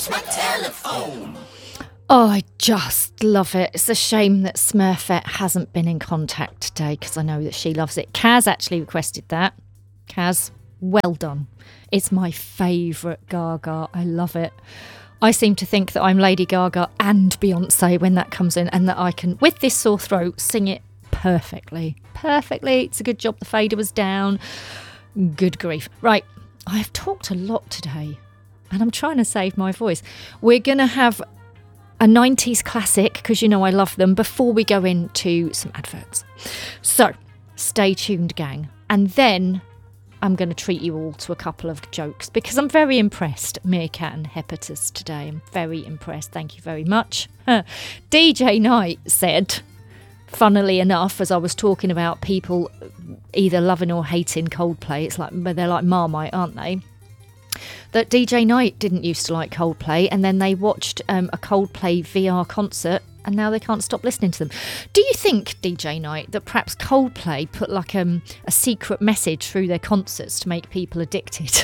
Oh, I just love it. It's a shame that Smurfette hasn't been in contact today because I know that she loves it. Kaz actually requested that. Kaz, well done. It's my favourite Gaga. I love it. I seem to think that I'm Lady Gaga and Beyonce when that comes in, and that I can, with this sore throat, sing it perfectly. Perfectly. It's a good job the fader was down. Good grief. Right, I've talked a lot today and I'm trying to save my voice. We're going to have a 90s classic, because you know I love them, before we go into some adverts. So, stay tuned, gang. And then I'm going to treat you all to a couple of jokes, because I'm very impressed, Meerkat and Hepatus, today. I'm very impressed. Thank you very much. DJ Knight said, funnily enough, as I was talking about people either loving or hating Coldplay, it's like they're like Marmite, aren't they? That DJ Knight didn't used to like Coldplay, and then they watched a Coldplay VR concert, and now they can't stop listening to them. Do you think, DJ Knight, that perhaps Coldplay put like a secret message through their concerts to make people addicted?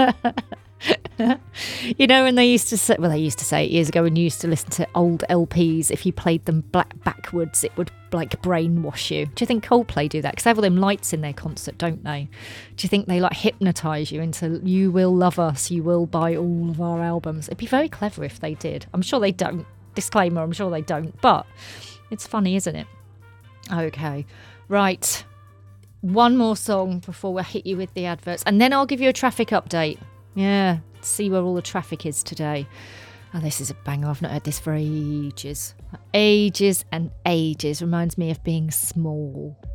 You know, when they used to say it years ago, when you used to listen to old LPs, if you played them backwards, it would like brainwash you. Do you think Coldplay do that? Because they have all them lights in their concert, don't they? Do you think they like hypnotise you into, you will love us, you will buy all of our albums? It'd be very clever if they did. I'm sure they don't. Disclaimer, I'm sure they don't. But it's funny, isn't it? Okay, right. One more song before we hit you with the adverts, and then I'll give you a traffic update. Yeah, see where all the traffic is today. Oh, this is a banger. I've not heard this for ages. Ages and ages. Reminds me of being small.